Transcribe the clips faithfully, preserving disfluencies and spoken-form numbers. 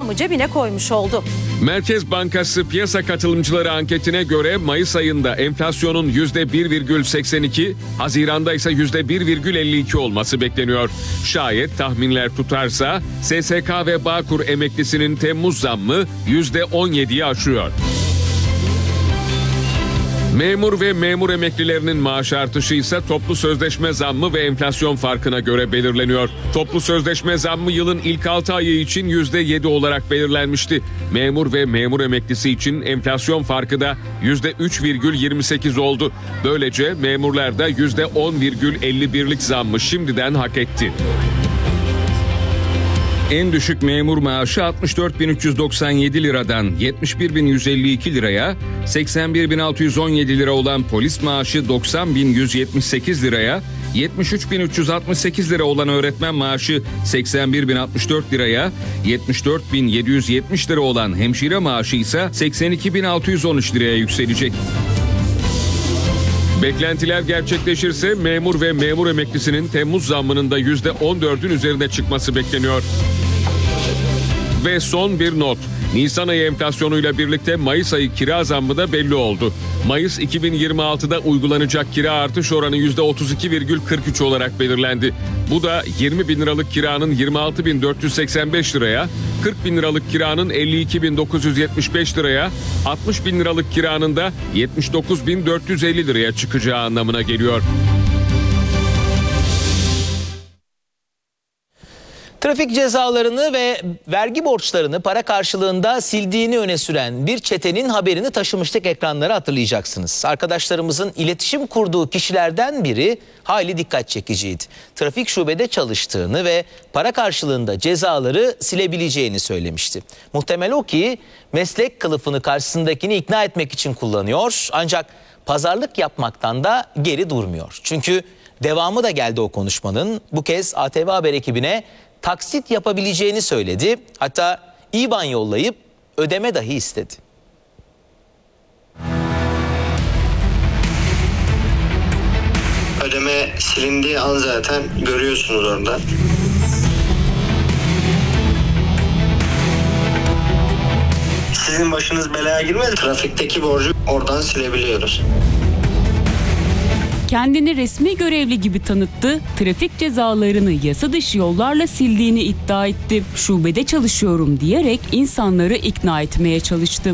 zammı cebine koymuş oldu. Merkez Bankası piyasa katılımcıları anketine göre Mayıs ayında enflasyonun yüzde bir virgül seksen iki, Haziran'da ise yüzde bir virgül elli iki olması bekleniyor. Şayet tahminler tutarsa S S K ve Bağkur emeklisinin Temmuz zammı yüzde on yediyi aşıyor. Memur ve memur emeklilerinin maaş artışı ise toplu sözleşme zammı ve enflasyon farkına göre belirleniyor. Toplu sözleşme zammı yılın ilk altı ayı için yüzde yedi olarak belirlenmişti. Memur ve memur emeklisi için enflasyon farkı da yüzde üç virgül yirmi sekiz oldu. Böylece memurlar da yüzde on virgül elli birlik zammı şimdiden hak etti. En düşük memur maaşı altmış dört bin üç yüz doksan yedi liradan yetmiş bir bin yüz elli iki liraya, seksen bir bin altı yüz on yedi lira olan polis maaşı doksan bin yüz yetmiş sekiz liraya, yetmiş üç bin üç yüz altmış sekiz lira olan öğretmen maaşı seksen bir bin altmış dört liraya, yetmiş dört bin yedi yüz yetmiş lira olan hemşire maaşı ise seksen iki bin altı yüz on üç liraya yükselecek. Beklentiler gerçekleşirse memur ve memur emeklisinin Temmuz zammının da yüzde on dördün üzerine çıkması bekleniyor. Ve son bir not. Nisan ayı enflasyonuyla birlikte Mayıs ayı kira zammı da belli oldu. Mayıs iki bin yirmi altıda uygulanacak kira artış oranı yüzde otuz iki virgül kırk üç olarak belirlendi. Bu da yirmi bin liralık kiranın yirmi altı bin dört yüz seksen beş liraya, kırk bin liralık kiranın elli iki bin dokuz yüz yetmiş beş liraya, altmış bin liralık kiranın da yetmiş dokuz bin dört yüz elli liraya çıkacağı anlamına geliyor. Trafik cezalarını ve vergi borçlarını para karşılığında sildiğini öne süren bir çetenin haberini taşımıştık ekranlara, hatırlayacaksınız. Arkadaşlarımızın iletişim kurduğu kişilerden biri hayli dikkat çekiciydi. Trafik şubede çalıştığını ve para karşılığında cezaları silebileceğini söylemişti. Muhtemel o ki meslek kılıfını karşısındakini ikna etmek için kullanıyor, ancak pazarlık yapmaktan da geri durmuyor. Çünkü devamı da geldi o konuşmanın. Bu kez A T V Haber ekibine taksit yapabileceğini söyledi. Hatta İ B A N yollayıp ödeme dahi istedi. Ödeme silindiği an zaten görüyorsunuz orada. Sizin başınız belaya girmedi. Trafikteki borcu oradan silebiliyoruz. Kendini resmi görevli gibi tanıttı, trafik cezalarını yasa dışı yollarla sildiğini iddia etti. Şubede çalışıyorum diyerek insanları ikna etmeye çalıştı.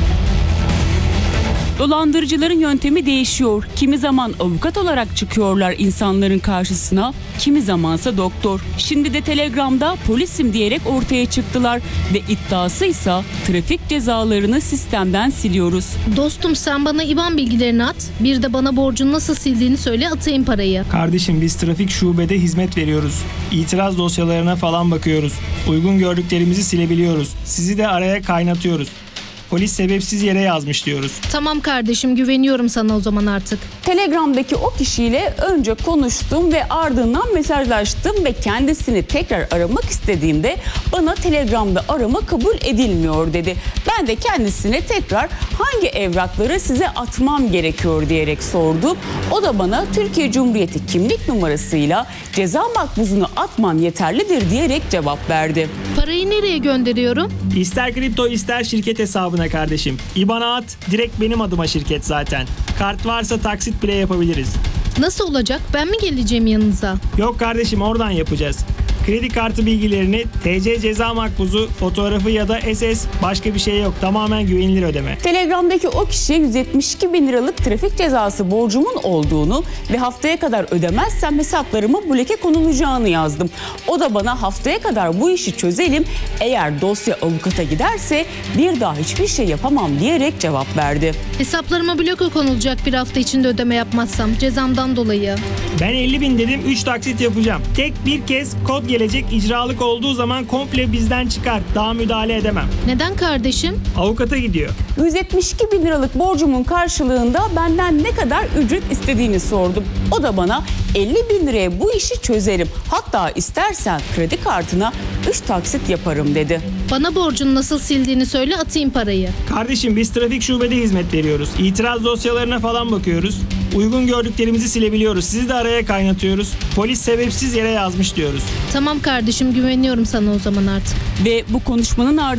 Dolandırıcıların yöntemi değişiyor. Kimi zaman avukat olarak çıkıyorlar insanların karşısına, kimi zamansa doktor. Şimdi de Telegram'da polisim diyerek ortaya çıktılar ve iddiasıysa trafik cezalarını sistemden siliyoruz. Dostum, sen bana İ B A N bilgilerini at, bir de bana borcun nasıl sildiğini söyle, atayım parayı. Kardeşim, biz trafik şubede hizmet veriyoruz. İtiraz dosyalarına falan bakıyoruz. Uygun gördüklerimizi silebiliyoruz. Sizi de araya kaynatıyoruz. Polis sebepsiz yere yazmış diyoruz. Tamam kardeşim, güveniyorum sana o zaman artık. Telegram'daki o kişiyle önce konuştum ve ardından mesajlaştım ve kendisini tekrar aramak istediğimde bana Telegram'da arama kabul edilmiyor dedi. Ben de kendisine tekrar hangi evrakları size atmam gerekiyor diyerek sordum. O da bana Türkiye Cumhuriyeti kimlik numarasıyla ceza makbuzunu atman yeterlidir diyerek cevap verdi. Parayı nereye gönderiyorum? İster kripto ister şirket hesabına kardeşim. İ B A N'ı at, direkt benim adıma şirket zaten. Kart varsa taksit bile yapabiliriz. Nasıl olacak? Ben mi geleceğim yanınıza? Yok kardeşim, oradan yapacağız. Kredi kartı bilgilerini, T C ceza makbuzu, fotoğrafı ya da S S, başka bir şey yok. Tamamen güvenilir ödeme. Telegram'daki o kişiye yüz yetmiş iki bin liralık trafik cezası borcumun olduğunu ve haftaya kadar ödemezsem hesaplarıma bloke konulacağını yazdım. O da bana haftaya kadar bu işi çözelim, eğer dosya avukata giderse bir daha hiçbir şey yapamam diyerek cevap verdi. Hesaplarıma bloke konulacak bir hafta içinde ödeme yapmazsam, cezamdan dolayı. Ben elli bin dedim, üç taksit yapacağım. Tek bir kez kod gelecek, icralık olduğu zaman komple bizden çıkar. Daha müdahale edemem. Neden kardeşim? Avukata gidiyor. yüz yetmiş iki bin liralık borcumun karşılığında benden ne kadar ücret istediğini sordum. O da bana elli bin liraya bu işi çözerim. Hatta istersen kredi kartına üç taksit yaparım dedi. Bana borcun nasıl sildiğini söyle, atayım parayı. Kardeşim, biz trafik şubede hizmet veriyoruz. İtiraz dosyalarına falan bakıyoruz. Uygun gördüklerimizi silebiliyoruz. Sizi de araya kaynatıyoruz. Polis sebepsiz yere yazmış diyoruz. Tamam kardeşim, güveniyorum sana o zaman artık. Ve bu konuşmanın ardından